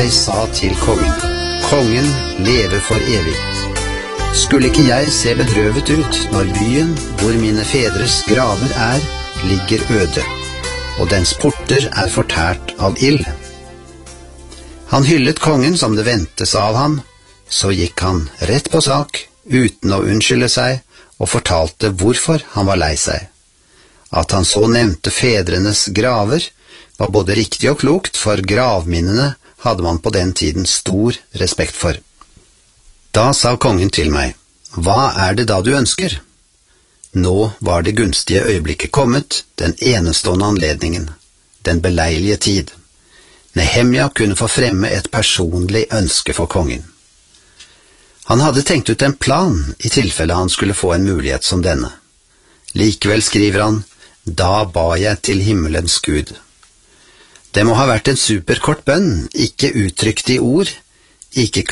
Mordecai sa til kongen: Kongen lever for evig. Skulle ikke jeg se bedrøvet ut når byen hvor mine fedres graver er, ligger øde, og dens porter er fortært av ild? Han hyllet kongen som det ventes av ham, så gikk han rett på sak, uten å unnskylde seg, og fortalte hvorfor han var lei seg. At han så nevnte fedrenes graver, var både riktig og klokt, for gravminnene hadde man på den tiden stor respekt for. Da sa kongen til meg: Hva er det da du ønsker? Nå var det gunstige øyeblikket kommet, den enestående anledningen, den beleilige tid. Nehemja kunne få fremme et personlig ønske for kongen. Han hadde tenkt ut en plan i tilfelle han skulle få en mulighet som denne. Likevel skriver han: Da ba jeg til himmelens Gud. Det må ha vært en superkort bønn, ikke uttrykt i ord, ikke